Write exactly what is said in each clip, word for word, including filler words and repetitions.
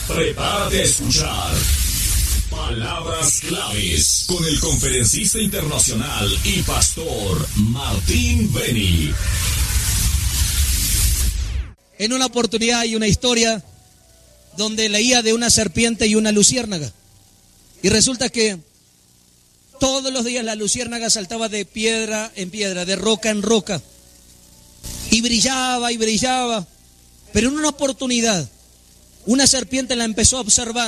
Prepárate a escuchar Palabras Claves con el conferencista internacional y pastor Martín Beni. En una oportunidad hay una historia donde leía de una serpiente y una luciérnaga. Y resulta que todos los días la luciérnaga saltaba de piedra en piedra, de roca en roca. Y brillaba y brillaba. Pero en una oportunidad, una serpiente la empezó a observar.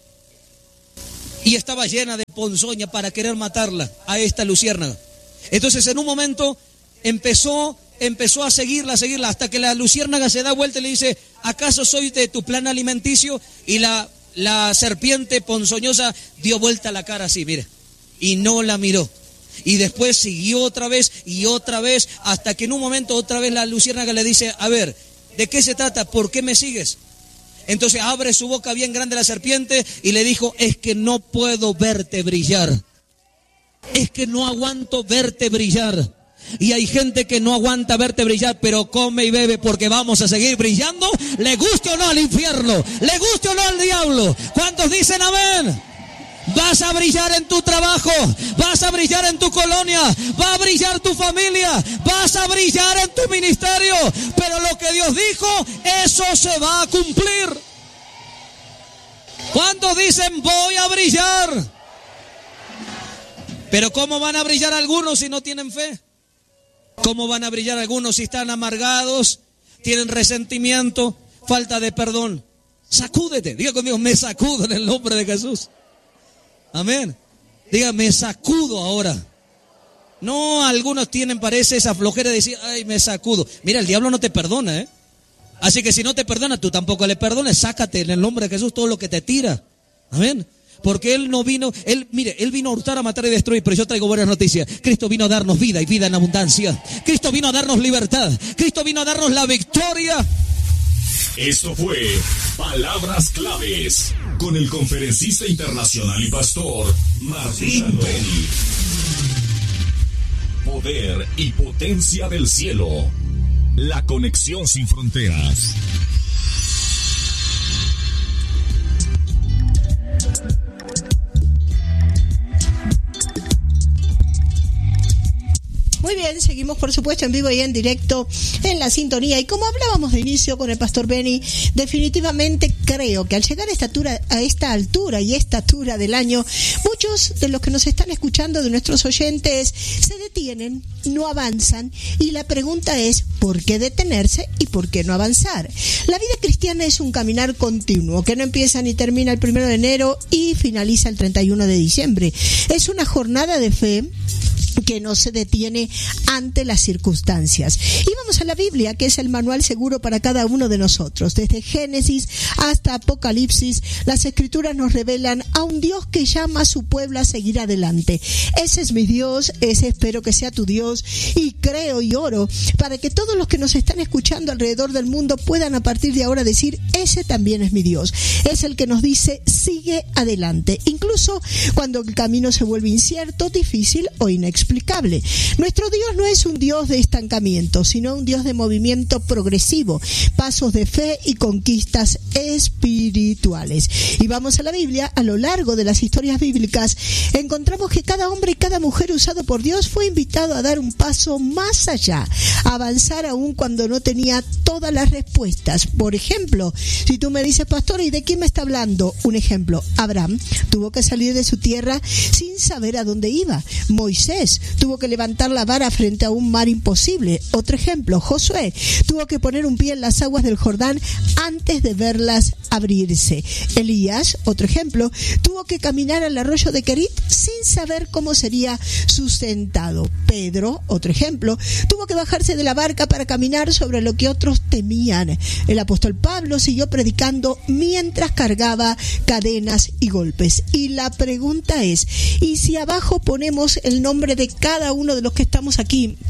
Y estaba llena de ponzoña para querer matarla a esta luciérnaga. Entonces en un momento empezó, empezó a seguirla, a seguirla, hasta que la luciérnaga se da vuelta y le dice: ¿acaso soy de tu plan alimenticio? Y la, la serpiente ponzoñosa dio vuelta la cara así, mire, y no la miró. Y después siguió otra vez y otra vez, hasta que en un momento otra vez la luciérnaga le dice: a ver, ¿de qué se trata? ¿Por qué me sigues? Entonces abre su boca bien grande la serpiente y le dijo: es que no puedo verte brillar. Es que no aguanto verte brillar. Y hay gente que no aguanta verte brillar, pero come y bebe porque vamos a seguir brillando, le guste o no al infierno, le guste o no al diablo. ¿Cuántos dicen amén? Vas a brillar en tu trabajo, vas a brillar en tu colonia, va a brillar tu familia, vas a brillar en tu ministerio, pero lo que Dios dijo, eso se va a cumplir. ¿Cuántos dicen voy a brillar? Pero ¿cómo van a brillar algunos si no tienen fe? ¿Cómo van a brillar algunos si están amargados, tienen resentimiento, falta de perdón? Sacúdete, diga conmigo, me sacudo en el nombre de Jesús. Amén. Diga, me sacudo ahora. No, algunos tienen, parece, esa flojera de decir, ay, me sacudo. Mira, el diablo no te perdona, ¿eh? Así que si no te perdona, tú tampoco le perdones. Sácate en el nombre de Jesús todo lo que te tira. Amén. Porque Él no vino, Él, mire, Él vino a hurtar, a matar y destruir, pero yo traigo buenas noticias. Cristo vino a darnos vida y vida en abundancia. Cristo vino a darnos libertad. Cristo vino a darnos la victoria. Esto fue Palabras Claves con el conferencista internacional y pastor Martín Beni. Poder y potencia del cielo. La conexión sin fronteras. Muy bien, seguimos por supuesto en vivo y en directo en la sintonía. Y como hablábamos de inicio con el pastor Beni, definitivamente creo que al llegar a esta altura, a esta altura y estatura del año, muchos de los que nos están escuchando, de nuestros oyentes, se detienen, no avanzan. Y la pregunta es, ¿por qué detenerse y por qué no avanzar? La vida cristiana es un caminar continuo que no empieza ni termina el primero de enero y finaliza el treinta y uno de diciembre. Es una jornada de fe que no se detiene ante las circunstancias. Y vamos a la Biblia, que es el manual seguro para cada uno de nosotros. Desde Génesis hasta Apocalipsis, las Escrituras nos revelan a un Dios que llama a su pueblo a seguir adelante. Ese es mi Dios, ese espero que sea tu Dios, y creo y oro para que todos los que nos están escuchando alrededor del mundo puedan a partir de ahora decir, ese también es mi Dios. Es el que nos dice, sigue adelante, incluso cuando el camino se vuelve incierto, difícil o inexplicable. Nuestro Dios no es un Dios de estancamiento, sino un Dios de movimiento progresivo, pasos de fe y conquistas espirituales. Y vamos a la Biblia. A lo largo de las historias bíblicas encontramos que cada hombre y cada mujer usado por Dios fue invitado a dar un paso más allá, a avanzar aún cuando no tenía todas las respuestas. Por ejemplo, si tú me dices, pastor, ¿y de quién me está hablando? Un ejemplo, Abraham tuvo que salir de su tierra sin saber a dónde iba. Moisés tuvo que levantar la vara frente a un mar imposible. Otro ejemplo, Josué tuvo que poner un pie en las aguas del Jordán antes de verlas abrirse. Elías, otro ejemplo, tuvo que caminar al arroyo de Querit sin saber cómo sería sustentado. Pedro, otro ejemplo, tuvo que bajarse de la barca para caminar sobre lo que otros temían. El apóstol Pablo siguió predicando mientras cargaba cadenas y golpes. Y la pregunta es, ¿y si abajo ponemos el nombre de cada uno de los que estamos aquí?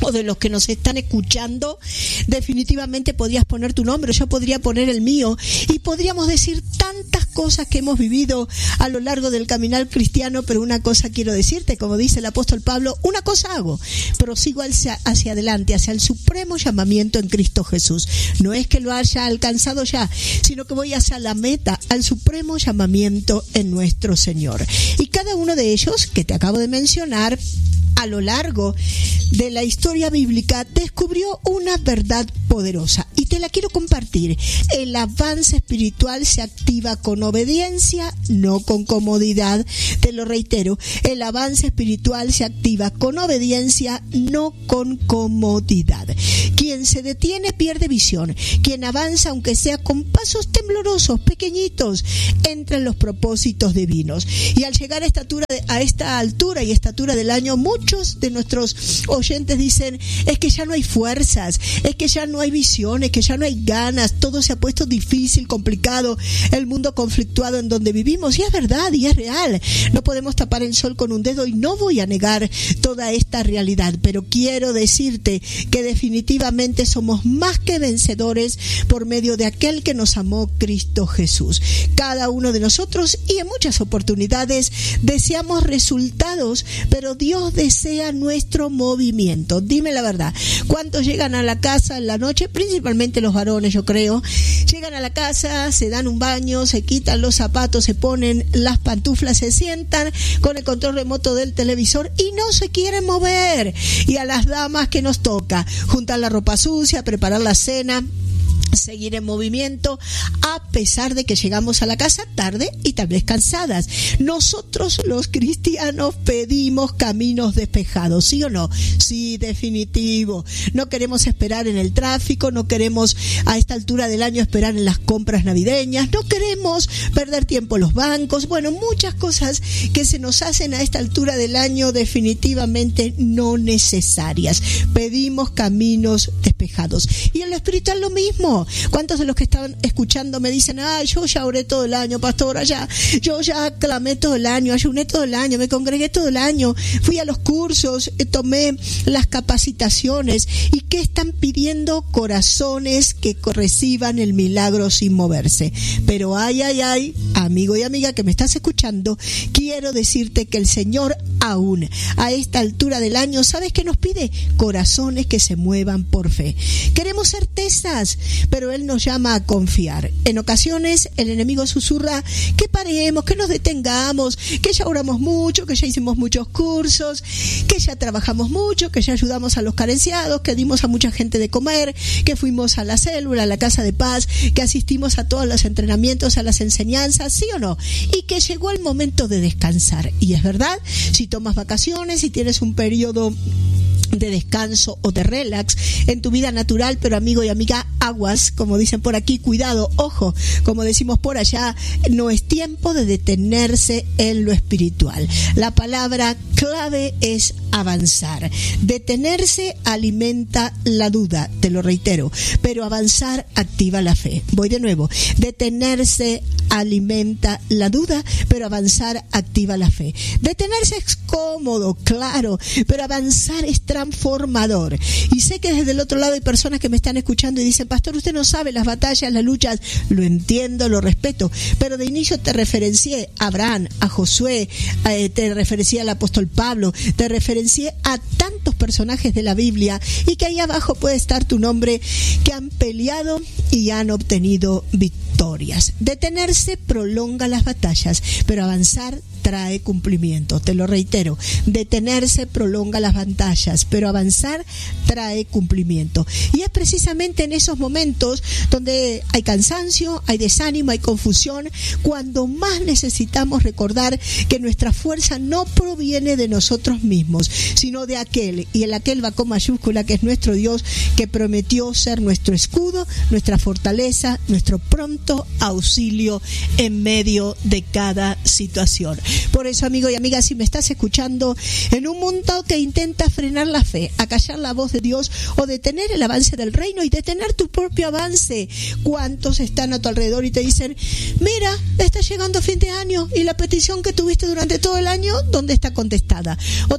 o de los que nos están escuchando, definitivamente podrías poner tu nombre, yo podría poner el mío, y podríamos decir tantas cosas que hemos vivido a lo largo del caminar cristiano, pero una cosa quiero decirte, como dice el apóstol Pablo, una cosa hago, prosigo hacia, hacia adelante, hacia el supremo llamamiento en Cristo Jesús. No es que lo haya alcanzado ya, sino que voy hacia la meta, al supremo llamamiento en nuestro Señor. Y cada uno de ellos que te acabo de mencionar, a lo largo de la historia bíblica, descubrió una verdad poderosa y te la quiero compartir. El avance espiritual se activa con obediencia, no con comodidad. Te lo reitero, el avance espiritual se activa con obediencia, no con comodidad. Quien se detiene pierde visión. Quien avanza, aunque sea con pasos temblorosos, pequeñitos, entra en los propósitos divinos. Y al llegar a, estatura de, a esta altura y estatura del año, muchos de nuestros oyentes dicen, es que ya no hay fuerzas, es que ya no hay visiones, que ya no hay ganas, todo se ha puesto difícil, complicado, el mundo conflictuado en donde vivimos. Y es verdad, y es real. No podemos tapar el sol con un dedo y no voy a negar toda esta realidad, pero quiero decirte que definitivamente somos más que vencedores por medio de aquel que nos amó, Cristo Jesús. Cada uno de nosotros, y en muchas oportunidades, deseamos resultados, pero Dios desea nuestro movimiento. Dime la verdad, ¿cuántos llegan a la casa en la noche? Principalmente los varones, yo creo. Llegan a la casa, se dan un baño, se quitan los zapatos, se ponen las pantuflas, se sientan con el control remoto del televisor y no se quieren mover. Y a las damas, que nos toca juntar la ropa sucia, preparar la cena, seguir en movimiento, a pesar de que llegamos a la casa tarde y tal vez cansadas. Nosotros los cristianos pedimos caminos despejados, ¿sí o no? Sí, definitivo. No queremos esperar en el tráfico, no queremos a esta altura del año esperar en las compras navideñas, no queremos perder tiempo en los bancos. Bueno, muchas cosas que se nos hacen a esta altura del año definitivamente no necesarias. Pedimos caminos despejados. Y en lo espiritual lo mismo. ¿Cuántos de los que estaban escuchando me dicen, ah, yo ya oré todo el año, pastora, ya, yo ya clamé todo el año, ayuné todo el año, me congregué todo el año, fui a los cursos, tomé las capacitaciones? ¿Y qué están pidiendo? Corazones que reciban el milagro sin moverse. Pero ay, ay, ay, amigo y amiga que me estás escuchando, quiero decirte que el Señor aún a esta altura del año, ¿sabes qué nos pide? Corazones que se muevan por fe. Queremos certezas, pero Él nos llama a confiar. En ocasiones el enemigo susurra que paremos, que nos detengamos, que ya oramos mucho, que ya hicimos muchos cursos, que ya trabajamos mucho, que ya ayudamos a los carenciados, que dimos a mucha gente de comer, que fuimos a la célula, a la casa de paz, que asistimos a todos los entrenamientos, a las enseñanzas, ¿sí o no? Y que llegó el momento de descansar. Y es verdad, si tomas vacaciones, si tienes un periodo de descanso o de relax en tu vida natural, pero amigo y amiga, aguas, como dicen por aquí, cuidado, ojo, como decimos por allá, no es tiempo de detenerse en lo espiritual. La palabra clave es avanzar. Detenerse alimenta la duda, te lo reitero, pero avanzar activa la fe. Voy de nuevo. Detenerse alimenta la duda, pero avanzar activa la fe. Detenerse es cómodo, claro, pero avanzar es transformador. Y sé que desde el otro lado hay personas que me están escuchando y dicen, pastor, usted no sabe las batallas, las luchas. Lo entiendo, lo respeto, pero de inicio te referencié a Abraham, a Josué, eh, te referencié al apóstol Pablo, te referencié a tantos personajes de la Biblia, y que ahí abajo puede estar tu nombre, que han peleado y han obtenido victorias. Detenerse prolonga las batallas, pero avanzar trae cumplimiento. Te lo reitero, detenerse prolonga las batallas, pero avanzar trae cumplimiento. Y es precisamente en esos momentos donde hay cansancio, hay desánimo, hay confusión, cuando más necesitamos recordar que nuestra fuerza no proviene de nosotros mismos, sino de aquel, y el aquel va con mayúscula, que es nuestro Dios, que prometió ser nuestro escudo, nuestra fortaleza, nuestro pronto auxilio en medio de cada situación. Por eso, amigo y amiga, si me estás escuchando, en un mundo que intenta frenar la fe, acallar la voz de Dios o detener el avance del reino y detener tu propio avance, ¿cuántos están a tu alrededor y te dicen, mira, está llegando fin de año y la petición que tuviste durante todo el año, ¿dónde está contestada? Otros te dicen,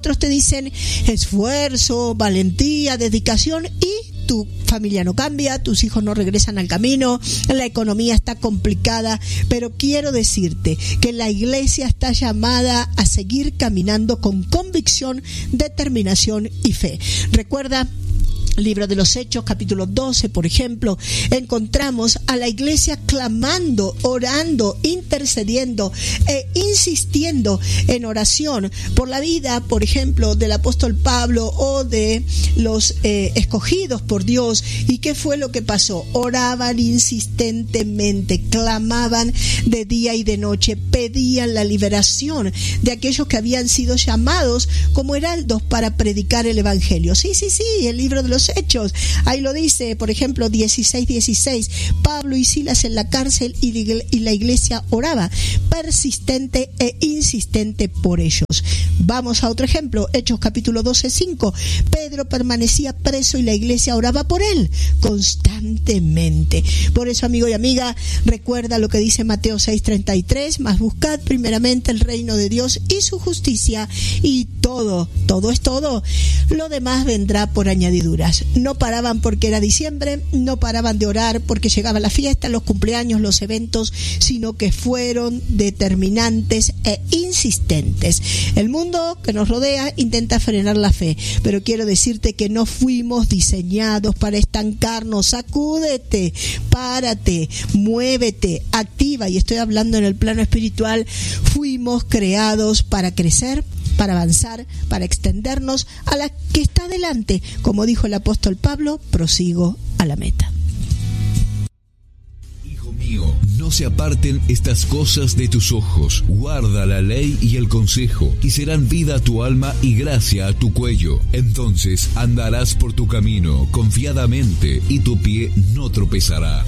dicen esfuerzo, valentía, dedicación y tu familia no cambia, tus hijos no regresan al camino, la economía está complicada, pero quiero decirte que la iglesia está llamada a seguir caminando con convicción, determinación y fe. Recuerda, Libro de los Hechos, capítulo doce, por ejemplo, encontramos a la iglesia clamando, orando, intercediendo e insistiendo en oración por la vida, por ejemplo, del apóstol Pablo o de los eh, escogidos por Dios. ¿Y qué fue lo que pasó? Oraban insistentemente, clamaban de día y de noche, pedían la liberación de aquellos que habían sido llamados como heraldos para predicar el evangelio. Sí, sí, sí, el libro de los Hechos, ahí lo dice, por ejemplo, dieciséis dieciséis, Pablo y Silas en la cárcel y la iglesia oraba persistente e insistente por ellos. Vamos a otro ejemplo, Hechos capítulo doce cinco, Pedro permanecía preso y la iglesia oraba por él constantemente. Por eso, amigo y amiga, recuerda lo que dice Mateo seis treinta y tres, mas buscad primeramente el reino de Dios y su justicia, y todo, todo es todo, lo demás vendrá por añadiduras. No paraban porque era diciembre, no paraban de orar porque llegaba la fiesta, los cumpleaños, los eventos, sino que fueron determinantes e insistentes. El mundo que nos rodea intenta frenar la fe, pero quiero decirte que no fuimos diseñados para estancarnos. Sacúdete, párate, muévete, activa, y estoy hablando en el plano espiritual. Fuimos creados para crecer, para avanzar, para extendernos a la que está delante. Como dijo el apóstol Pablo, prosigo a la meta. Hijo mío, no se aparten estas cosas de tus ojos. Guarda la ley y el consejo, y serán vida a tu alma y gracia a tu cuello. Entonces andarás por tu camino confiadamente, y tu pie no tropezará.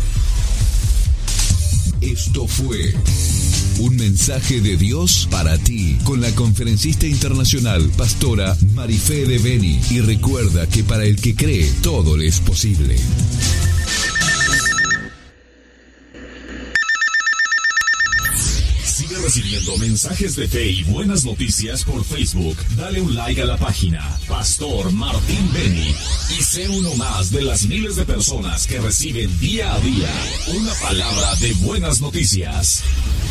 Esto fue un mensaje de Dios para ti, con la conferencista internacional, pastora Marifé de Beni. Y recuerda que para el que cree, todo le es posible. Sigue recibiendo mensajes de fe y buenas noticias por Facebook. Dale un like a la página Pastor Martín Beni y sé uno más de las miles de personas que reciben día a día una palabra de buenas noticias.